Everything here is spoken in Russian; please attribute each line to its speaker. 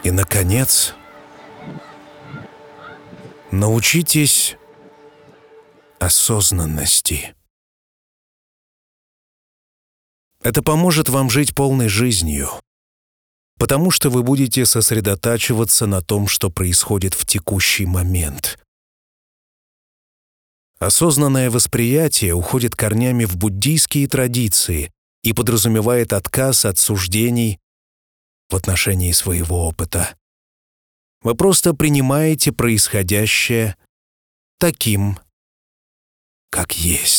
Speaker 1: И, наконец, научитесь осознанности. Это поможет вам жить полной жизнью, потому что вы будете сосредотачиваться на том, что происходит в текущий момент. Осознанное восприятие уходит корнями в буддийские традиции и подразумевает отказ от суждений в отношении своего опыта. Вы просто принимаете происходящее таким, как есть.